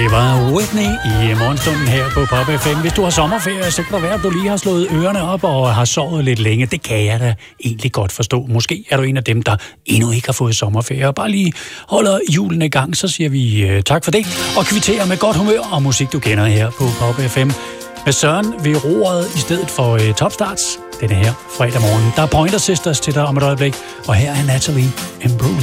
Det var Whitney i morgenstunden her på Pop FM. Hvis du har sommerferie, så kan det være, at du lige har slået ørerne op og har sovet lidt længe. Det kan jeg da egentlig godt forstå. Måske er du en af dem, der endnu ikke har fået sommerferie og bare lige holder julen i gang. Så siger vi tak for det og kvitterer med godt humør og musik, du kender her på Pop FM. Med Søren ved roret i stedet for Topstarts denne her fredag morgen. Der er Pointer Sisters til dig om et øjeblik, og her er Natalie Imbruglia.